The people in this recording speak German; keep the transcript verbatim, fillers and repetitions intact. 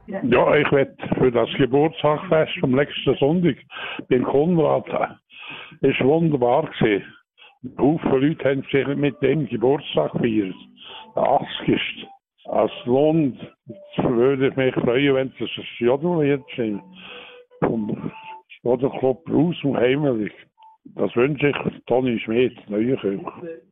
Ja, ich werde für das Geburtstagsfest am nächsten Sonntag beim Konrad. Es war wunderbar gewesen. Haufen Leute haben sich mit dem Geburtstag gefeiert. Der achtzigste. Als Lohn würde ich mich freuen, wenn das ein Jodel sind. Vom Jodelclub Raus und Heimlich. Das wünsche ich Toni Schmidt, Neuenkirch.